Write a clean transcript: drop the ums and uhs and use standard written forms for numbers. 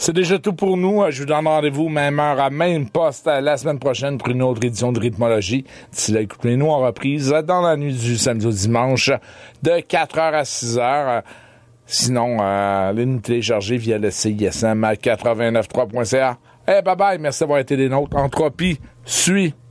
C'est déjà tout pour nous. Je vous donne rendez-vous même heure à même poste la semaine prochaine pour une autre édition de Rythmologie. D'ici là, écoutez-nous en reprise dans la nuit du samedi au dimanche de 4h à 6h. Sinon, allez nous télécharger via le CISM 893.ca. Bye bye, merci d'avoir été des nôtres. Entropie suit.